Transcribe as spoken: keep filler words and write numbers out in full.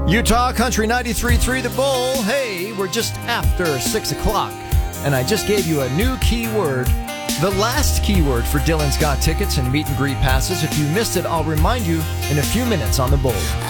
Utah Country ninety-three point three The Bull. Hey, we're just after six o'clock, and I just gave you a new keyword, the last keyword for Dylan's Got Tickets and meet and greet passes. If you missed it, I'll remind you in a few minutes on The Bull.